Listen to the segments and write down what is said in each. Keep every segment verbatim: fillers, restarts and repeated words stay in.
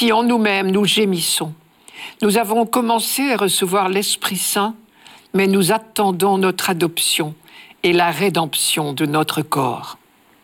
aussi en nous-mêmes, nous gémissons. Nous avons commencé à recevoir l'Esprit Saint, mais nous attendons notre adoption et la rédemption de notre corps.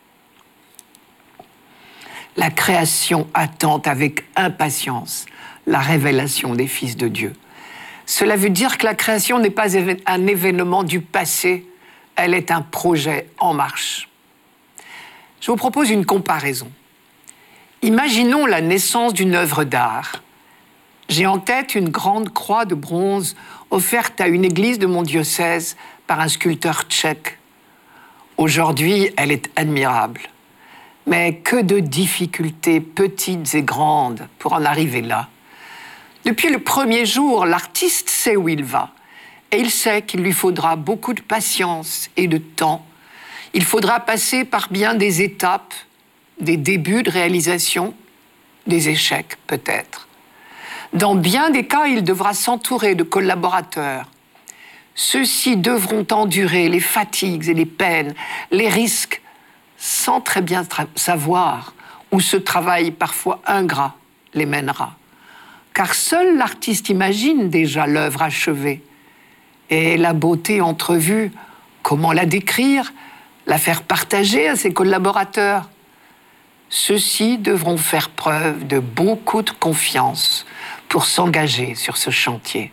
La création attend avec impatience la révélation des fils de Dieu. Cela veut dire que la création n'est pas un événement du passé, elle est un projet en marche. Je vous propose une comparaison. Imaginons la naissance d'une œuvre d'art. J'ai en tête une grande croix de bronze offerte à une église de mon diocèse par un sculpteur tchèque. Aujourd'hui, elle est admirable. Mais que de difficultés petites et grandes pour en arriver là. Depuis le premier jour, l'artiste sait où il va. Et il sait qu'il lui faudra beaucoup de patience et de temps. Il faudra passer par bien des étapes, des débuts de réalisation, des échecs peut-être. Dans bien des cas, il devra s'entourer de collaborateurs. Ceux-ci devront endurer les fatigues et les peines, les risques, sans très bien savoir où ce travail parfois ingrat les mènera. Car seul l'artiste imagine déjà l'œuvre achevée. Et la beauté entrevue, comment la décrire, la faire partager à ses collaborateurs? Ceux-ci devront faire preuve de beaucoup de confiance pour s'engager sur ce chantier.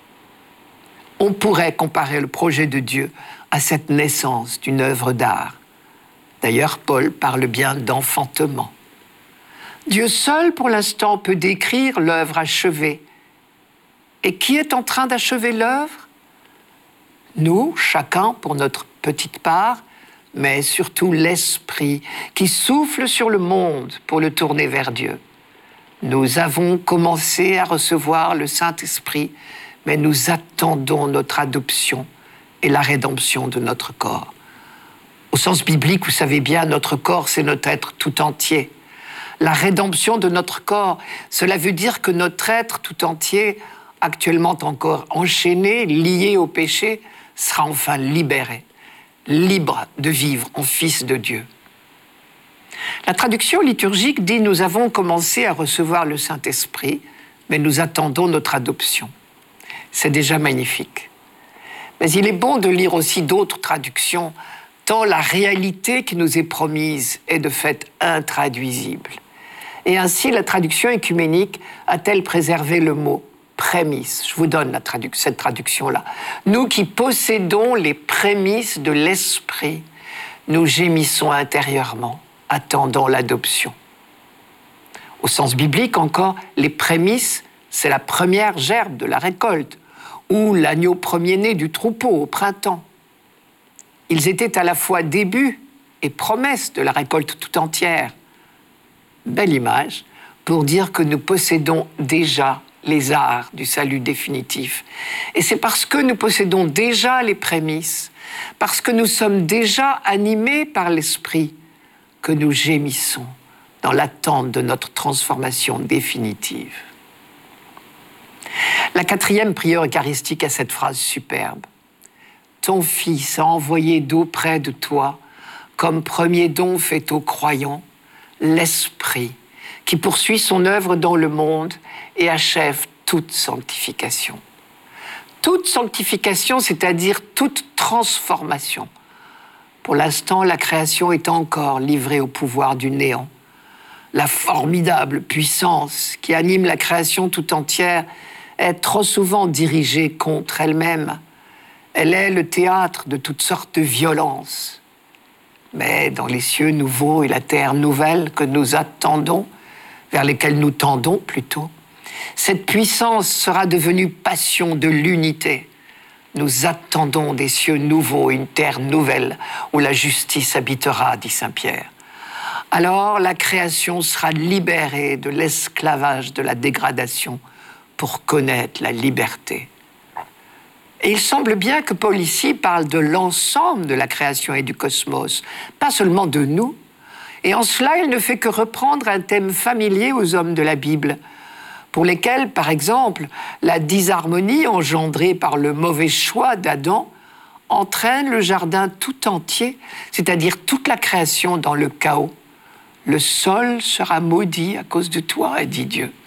On pourrait comparer le projet de Dieu à cette naissance d'une œuvre d'art. D'ailleurs, Paul parle bien d'enfantement. Dieu seul, pour l'instant, peut décrire l'œuvre achevée. Et qui est en train d'achever l'œuvre? Nous, chacun pour notre petite part, mais surtout l'Esprit qui souffle sur le monde pour le tourner vers Dieu. Nous avons commencé à recevoir le Saint-Esprit, mais nous attendons notre adoption et la rédemption de notre corps. Au sens biblique, vous savez bien, notre corps, c'est notre être tout entier. La rédemption de notre corps, cela veut dire que notre être tout entier, actuellement encore enchaîné, lié au péché, sera enfin libéré, libre de vivre en fils de Dieu. La traduction liturgique dit « Nous avons commencé à recevoir le Saint-Esprit, mais nous attendons notre adoption ». C'est déjà magnifique. Mais il est bon de lire aussi d'autres traductions, tant la réalité qui nous est promise est de fait intraduisible. Et ainsi, la traduction œcuménique a-t-elle préservé le mot « prémices ». Je vous donne la tradu- cette traduction-là. « Nous qui possédons les prémices de l'Esprit, nous gémissons intérieurement, attendant l'adoption. » Au sens biblique encore, les prémices, c'est la première gerbe de la récolte, ou l'agneau premier-né du troupeau au printemps. Ils étaient à la fois début et promesse de la récolte tout entière. Belle image pour dire que nous possédons déjà les arts du salut définitif. Et c'est parce que nous possédons déjà les prémices, parce que nous sommes déjà animés par l'Esprit, que nous gémissons dans l'attente de notre transformation définitive. La quatrième prière eucharistique a cette phrase superbe. « Ton Fils a envoyé d'auprès de toi, comme premier don fait aux croyants, l'Esprit, qui poursuit son œuvre dans le monde et achève toute sanctification. » Toute sanctification, c'est-à-dire toute transformation. Pour l'instant, la création est encore livrée au pouvoir du néant. La formidable puissance qui anime la création tout entière est trop souvent dirigée contre elle-même. Elle est le théâtre de toutes sortes de violences. Mais dans les cieux nouveaux et la terre nouvelle que nous attendons, vers lesquels nous tendons plutôt, cette puissance sera devenue passion de l'unité. Nous attendons des cieux nouveaux, une terre nouvelle, où la justice habitera, dit saint Pierre. Alors la création sera libérée de l'esclavage de la dégradation pour connaître la liberté. Et il semble bien que Paul ici parle de l'ensemble de la création et du cosmos, pas seulement de nous. Et en cela, il ne fait que reprendre un thème familier aux hommes de la Bible, pour lesquels, par exemple, la disharmonie engendrée par le mauvais choix d'Adam entraîne le jardin tout entier, c'est-à-dire toute la création dans le chaos. « Le sol sera maudit à cause de toi, » dit Dieu.